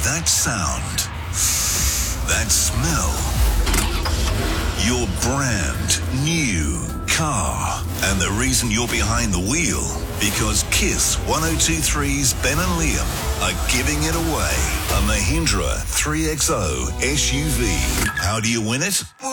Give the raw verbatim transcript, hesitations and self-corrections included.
That sound. That smell. Your brand new car. And the reason you're behind the wheel, because Kiss one oh two three's Ben and Liam are giving it away. A Mahindra three X O S U V. How do you win it?